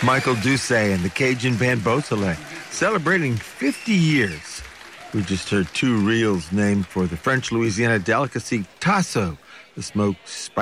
Michael Doucet and the Cajun band Beausoleil, celebrating 50 years. We just heard two reels named for the French Louisiana delicacy tasso, the smoked spicy